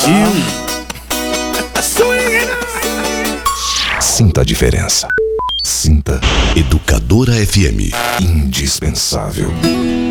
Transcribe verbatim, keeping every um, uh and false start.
Brasil. Sinta a diferença. Sinta Educadora F M. Indispensável.